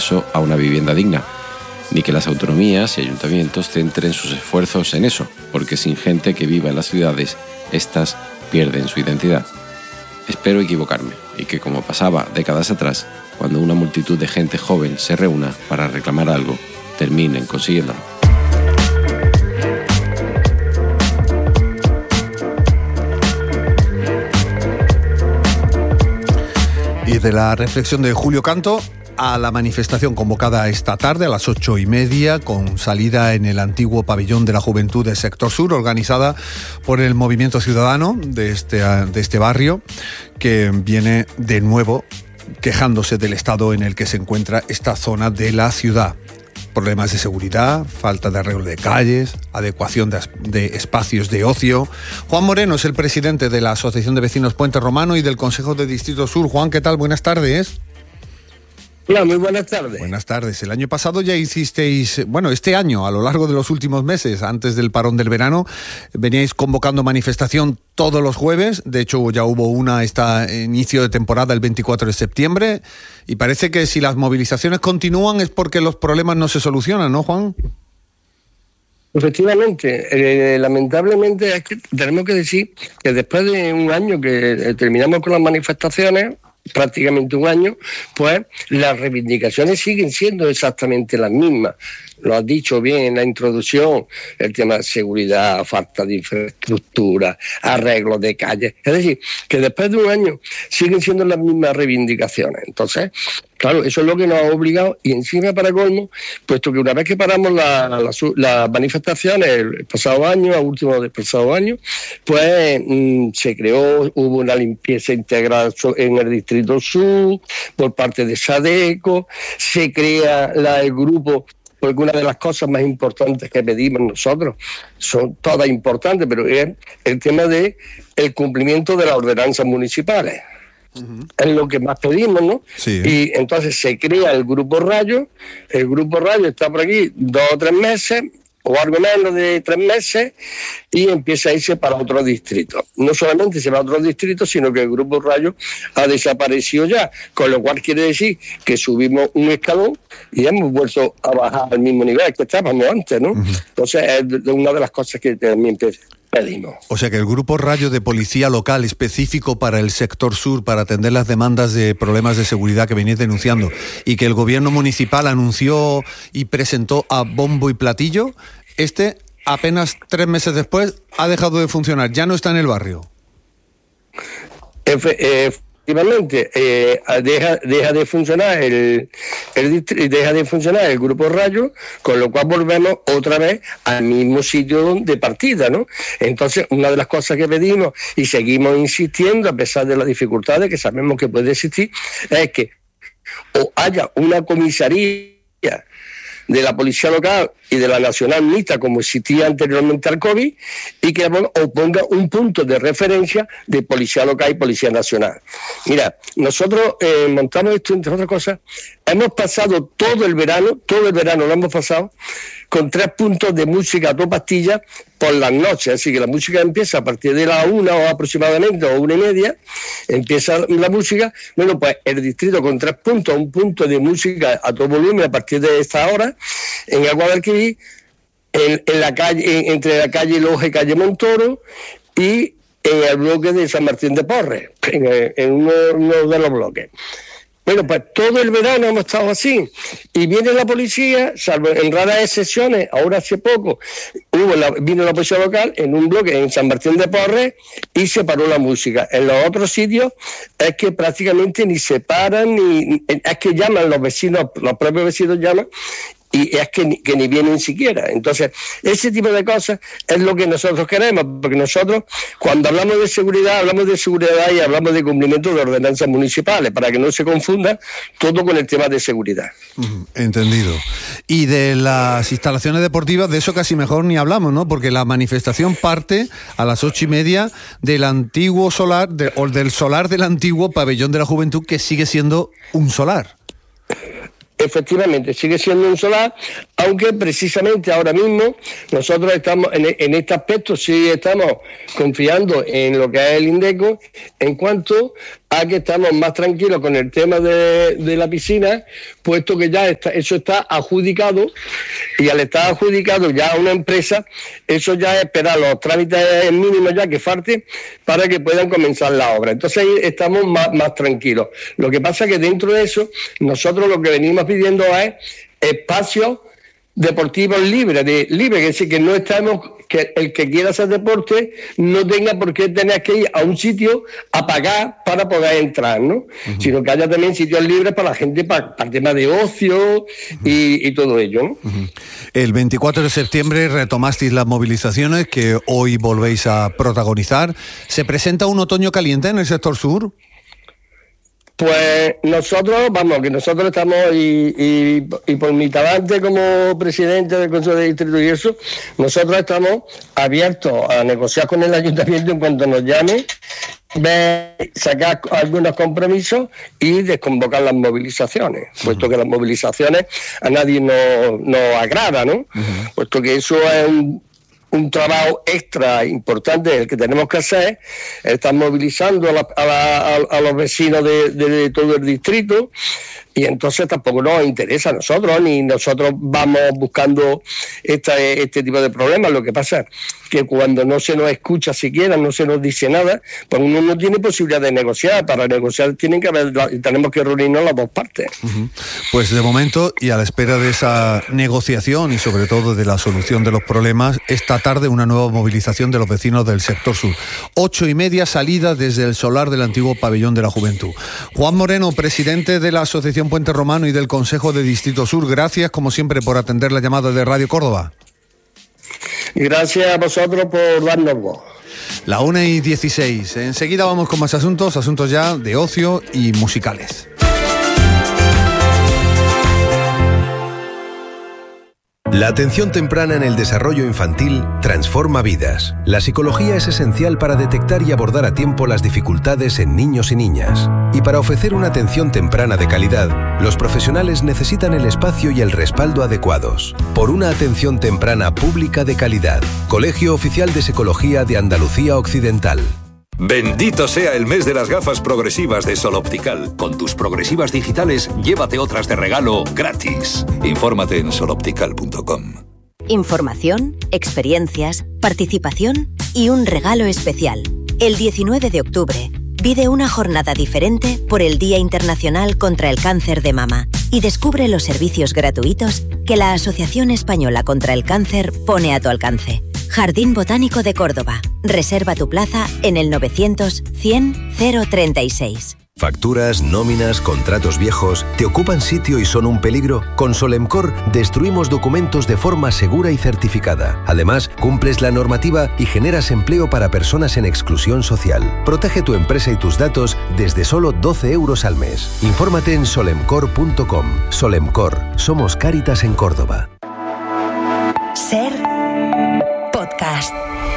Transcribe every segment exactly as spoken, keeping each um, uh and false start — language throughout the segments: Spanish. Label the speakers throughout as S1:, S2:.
S1: acceso a una vivienda digna, ni que las autonomías y ayuntamientos centren sus esfuerzos en eso, porque sin gente que viva en las ciudades, éstas pierden su identidad. Espero equivocarme y que, como pasaba décadas atrás, cuando una multitud de gente joven se reúna para reclamar algo, terminen consiguiéndolo.
S2: Y de la reflexión de Julio Canto a la manifestación convocada esta tarde a las ocho y media, con salida en el antiguo pabellón de la Juventud del Sector Sur, organizada por el Movimiento Ciudadano de este, de este barrio, que viene de nuevo quejándose del estado en el que se encuentra esta zona de la ciudad. Problemas de seguridad, falta de arreglo de calles, adecuación de, de espacios de ocio. Juan Moreno es el presidente de la Asociación de Vecinos Puente Romano y del Consejo de Distrito Sur. Juan, ¿qué tal? Buenas tardes.
S3: Hola, muy buenas tardes.
S2: Buenas tardes. El año pasado ya hicisteis, bueno, este año, a lo largo de los últimos meses, antes del parón del verano, veníais convocando manifestación todos los jueves. De hecho, ya hubo una este inicio de temporada el veinticuatro de septiembre. Y parece que si las movilizaciones continúan es porque los problemas no se solucionan, ¿no, Juan?
S3: Efectivamente, eh, lamentablemente es que tenemos que decir que después de un año que eh, terminamos con las manifestaciones, prácticamente un año, pues las reivindicaciones siguen siendo exactamente las mismas. Lo has dicho bien en la introducción, el tema de seguridad, falta de infraestructura, arreglos de calles. Es decir, que después de un año siguen siendo las mismas reivindicaciones. Entonces, claro, eso es lo que nos ha obligado, y encima, para colmo, puesto que una vez que paramos las la, la manifestaciones el pasado año, a último del pasado año, pues mmm, se creó, hubo una limpieza integral en el Distrito Sur por parte de SADECO, se crea la, el grupo, porque una de las cosas más importantes que pedimos nosotros, son todas importantes, pero es el tema de el cumplimiento de las ordenanzas municipales. Uh-huh. Es lo que más pedimos, ¿no?
S2: Sí.
S3: Y entonces se crea el Grupo Rayo. El Grupo Rayo está por aquí dos o tres meses, o algo menos de tres meses, y empieza a irse para otro distrito. No solamente se va a otro distrito, sino que el Grupo Rayo ha desaparecido ya, con lo cual quiere decir que subimos un escalón y hemos vuelto a bajar al mismo nivel que estábamos antes, ¿no? Uh-huh. Entonces es una de las cosas que también pedimos.
S2: O sea que el Grupo Rayo de Policía Local específico para el sector sur, para atender las demandas de problemas de seguridad que venís denunciando, y que el gobierno municipal anunció y presentó a bombo y platillo, este apenas tres meses después ha dejado de funcionar, ya no está en el barrio.
S3: Efe, eh, efectivamente, eh, deja, deja de funcionar el, el deja de funcionar el Grupo Rayo, con lo cual volvemos otra vez al mismo sitio de partida, ¿no? Entonces, una de las cosas que pedimos y seguimos insistiendo, a pesar de las dificultades que sabemos que puede existir, es que o haya una comisaría de la Policía Local y de la Nacional Mixta, como existía anteriormente al COVID, y que o ponga un punto de referencia de Policía Local y Policía Nacional. Mira, nosotros eh, montamos esto, entre otras cosas, hemos pasado todo el verano, todo el verano lo hemos pasado, con tres puntos de música a toda pastilla por las noches, así que la música empieza a partir de la una o aproximadamente, o una y media, empieza la música. Bueno, pues el distrito con tres puntos, un punto de música a todo volumen a partir de esta hora, en el Guadalquivir, en, en la calle, en, entre la calle Loja y calle Montoro, y en el bloque de San Martín de Porres, en, en uno, uno de los bloques. Bueno, pues todo el verano hemos estado así. Y viene la policía, salvo en raras excepciones, ahora hace poco, hubo la, vino la policía local en un bloque en San Martín de Porres y se paró la música. En los otros sitios es que prácticamente ni se paran, ni es que llaman los vecinos, los propios vecinos llaman, y es que ni, que ni vienen siquiera. Entonces, ese tipo de cosas es lo que nosotros queremos, porque nosotros, cuando hablamos de seguridad, hablamos de seguridad y hablamos de cumplimiento de ordenanzas municipales, para que no se confunda todo con el tema de seguridad.
S2: Entendido. Y de las instalaciones deportivas, de eso casi mejor ni hablamos, ¿no? Porque la manifestación parte a las ocho y media del antiguo solar, de, o del solar del antiguo pabellón de la Juventud, que sigue siendo un solar.
S3: Efectivamente, sigue siendo un solar. aunque precisamente ahora mismo nosotros estamos en, en este aspecto sí estamos confiando en lo que es el INDECO en cuanto a que estamos más tranquilos con el tema de, de la piscina, puesto que ya está, eso está adjudicado, y al estar adjudicado ya a una empresa, eso ya es esperar los trámites mínimos ya que falten para que puedan comenzar la obra. Entonces ahí estamos más, más tranquilos. Lo que pasa es que dentro de eso, nosotros lo que venimos pidiendo es espacios deportivos libres, de libre, que decir que no estamos, que el que quiera hacer deporte no tenga por qué tener que ir a un sitio a pagar para poder entrar, ¿no? Uh-huh. Sino que haya también sitios libres para la gente, para, para el tema de ocio uh-huh. y, y todo ello, ¿no?
S2: Uh-huh. El veinticuatro de septiembre retomasteis las movilizaciones que hoy volvéis a protagonizar. ¿Se presenta un otoño caliente en el sector sur?
S3: Pues nosotros, vamos, que nosotros estamos, y, y, y por mi talante como presidente del Consejo de Distrito y eso, nosotros estamos abiertos a negociar con el ayuntamiento en cuanto nos llame, ver, sacar algunos compromisos y desconvocar las movilizaciones, uh-huh. puesto que las movilizaciones a nadie nos, nos agrada, ¿no? Uh-huh. Puesto que eso es un... un trabajo extra importante el que tenemos que hacer, estar movilizando a, la, a, la, a los vecinos de, de, de todo el distrito, y entonces tampoco nos interesa a nosotros, ni nosotros vamos buscando esta, este tipo de problemas. Lo que pasa es que cuando no se nos escucha siquiera, no se nos dice nada, pues uno no tiene posibilidad de negociar. Para negociar tienen que haber, tenemos que reunirnos las dos partes.
S2: Uh-huh. Pues de momento, y a la espera de esa negociación y sobre todo de la solución de los problemas, esta tarde una nueva movilización de los vecinos del sector sur. Ocho y media, salida desde el solar del antiguo Pabellón de la Juventud. Juan Moreno, presidente de la Asociación Puente Romano y del Consejo de Distrito Sur, gracias como siempre por atender la llamada de Radio Córdoba.
S3: Gracias a vosotros por darnos voz.
S2: La una y dieciséis. Enseguida vamos con más asuntos, asuntos ya de ocio y musicales.
S4: La atención temprana en el desarrollo infantil transforma vidas. La psicología es esencial para detectar y abordar a tiempo las dificultades en niños y niñas. Y para ofrecer una atención temprana de calidad, los profesionales necesitan el espacio y el respaldo adecuados. Por una atención temprana pública de calidad. Colegio Oficial de Psicología de Andalucía Occidental.
S5: Bendito sea el mes de las gafas progresivas de Sol Optical. Con tus progresivas digitales, llévate otras de regalo gratis. Infórmate en sol optical punto com.
S6: Información, experiencias, participación y un regalo especial. El diecinueve de octubre, pide una jornada diferente por el Día Internacional contra el Cáncer de Mama y descubre los servicios gratuitos que la Asociación Española contra el Cáncer pone a tu alcance. Jardín Botánico de Córdoba. Reserva tu plaza en el novecientos cien cero treinta y seis.
S4: Facturas, nóminas, contratos viejos, ¿te ocupan sitio y son un peligro? Con Solemcor destruimos documentos de forma segura y certificada. Además, cumples la normativa y generas empleo para personas en exclusión social. Protege tu empresa y tus datos desde solo doce euros al mes. Infórmate en solemcor punto com. Solemcor. Somos Cáritas en Córdoba.
S6: Ser Podcast.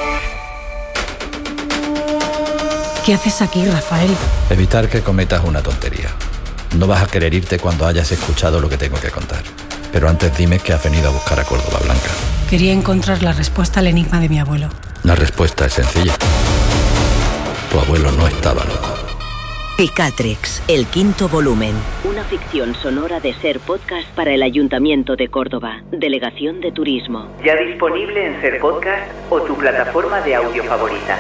S7: ¿Qué haces aquí, Rafael?
S8: Evitar que cometas una tontería. No vas a querer irte cuando hayas escuchado lo que tengo que contar. Pero antes dime qué has venido a buscar a Córdoba Blanca.
S7: Quería encontrar la respuesta al enigma de mi abuelo.
S8: La respuesta es sencilla. Tu abuelo no estaba loco.
S6: Picatrix, el quinto volumen. Una ficción sonora de Ser Podcast para el Ayuntamiento de Córdoba. Delegación de Turismo.
S9: Ya disponible en Ser Podcast o tu plataforma de audio favorita.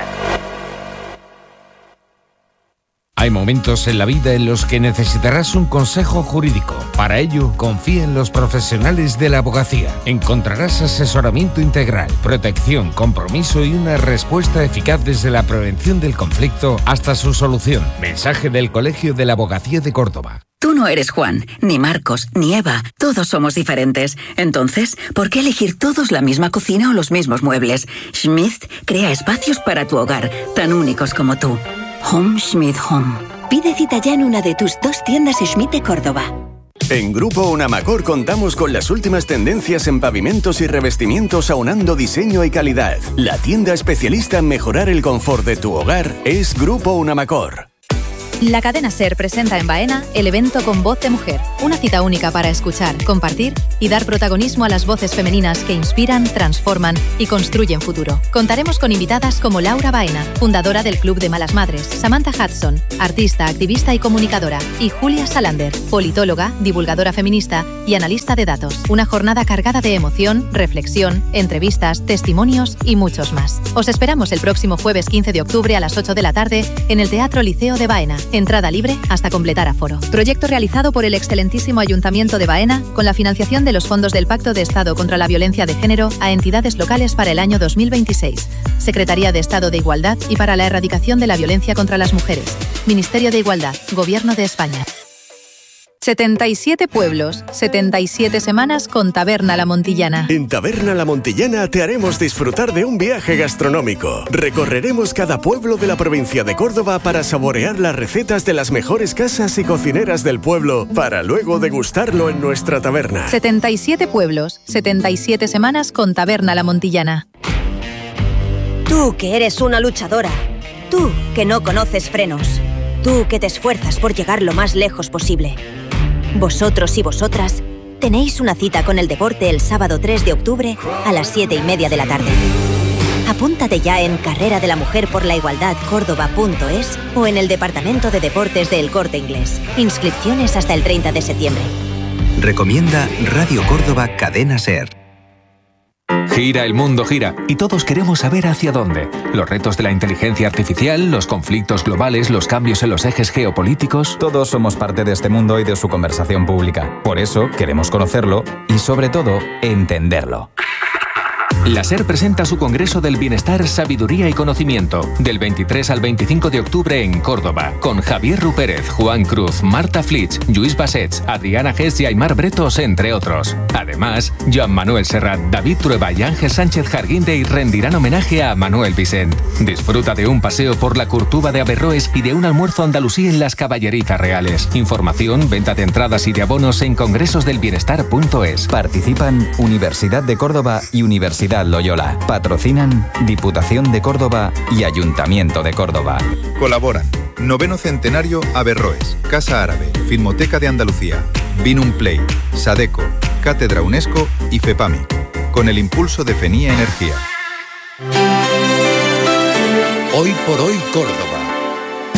S10: Hay momentos en la vida en los que necesitarás un consejo jurídico. Para ello, confía en los profesionales de la abogacía. Encontrarás asesoramiento integral, protección, compromiso y una respuesta eficaz desde la prevención del conflicto hasta su solución. Mensaje del Colegio de la Abogacía de Córdoba.
S11: Tú no eres Juan, ni Marcos, ni Eva. Todos somos diferentes. Entonces, ¿por qué elegir todos la misma cocina o los mismos muebles? Schmidt crea espacios para tu hogar, tan únicos como tú. Home Schmidt Home.
S6: Pide cita ya en una de tus dos tiendas Schmidt de Córdoba.
S12: En Grupo Unamacor contamos con las últimas tendencias en pavimentos y revestimientos aunando diseño y calidad. La tienda especialista en mejorar el confort de tu hogar es Grupo Unamacor.
S13: La cadena SER presenta en Baena el evento Con Voz de Mujer, una cita única para escuchar, compartir y dar protagonismo a las voces femeninas que inspiran, transforman y construyen futuro. Contaremos con invitadas como Laura Baena, fundadora del Club de Malas Madres, Samantha Hudson, artista, activista y comunicadora, y Julia Salander, politóloga, divulgadora feminista y analista de datos. Una jornada cargada de emoción, reflexión, entrevistas, testimonios y muchos más. Os esperamos el próximo jueves quince de octubre a las ocho de la tarde en el Teatro Liceo de Baena. Entrada libre hasta completar aforo. Proyecto realizado por el excelentísimo Ayuntamiento de Baena con la financiación de los fondos del Pacto de Estado contra la Violencia de Género a entidades locales para el año dos mil veintiséis. Secretaría de Estado de Igualdad y para la Erradicación de la Violencia contra las Mujeres. Ministerio de Igualdad. Gobierno de España. setenta y siete pueblos, setenta y siete semanas con Taberna La Montillana.
S14: En Taberna La Montillana te haremos disfrutar de un viaje gastronómico. Recorreremos cada pueblo de la provincia de Córdoba para saborear las recetas de las mejores casas y cocineras del pueblo, para luego degustarlo en nuestra taberna.
S13: setenta y siete pueblos, setenta y siete semanas con Taberna La Montillana.
S6: Tú que eres una luchadora. Tú que no conoces frenos. Tú que te esfuerzas por llegar lo más lejos posible. Vosotros y vosotras tenéis una cita con el deporte el sábado tres de octubre a las siete y media de la tarde. Apúntate ya en carrera de la mujer por la igualdad córdoba punto es o en el Departamento de Deportes de El Corte Inglés. Inscripciones hasta el treinta de septiembre.
S15: Recomienda Radio Córdoba Cadena SER.
S16: Gira el mundo, gira, y todos queremos saber hacia dónde. Los retos de la inteligencia artificial, los conflictos globales, los cambios en los ejes geopolíticos...
S17: Todos somos parte de este mundo y de su conversación pública. Por eso queremos conocerlo y, sobre todo, entenderlo.
S16: La SER presenta su Congreso del Bienestar, Sabiduría y Conocimiento, del veintitrés al veinticinco de octubre en Córdoba, con Javier Rupérez, Juan Cruz, Marta Flitsch, Lluís Bassets, Adriana Gess y Aymar Bretos, entre otros. Además, Joan Manuel Serrat, David Trueba y Ángel Sánchez Jarguindey rendirán homenaje a Manuel Vicent. Disfruta de un paseo por la Curtuba de Averroes y de un almuerzo andalusí en las Caballerizas Reales. Información, venta de entradas y de abonos en congresosdelbienestar punto es.
S17: Participan Universidad de Córdoba y Universidad Loyola. Patrocinan Diputación de Córdoba y Ayuntamiento de Córdoba.
S18: Colaboran Noveno Centenario Averroes, Casa Árabe, Filmoteca de Andalucía, Vinum Play, Sadeco, Cátedra UNESCO y FEPAMI, con el impulso de FENIA Energía.
S19: Hoy por hoy Córdoba.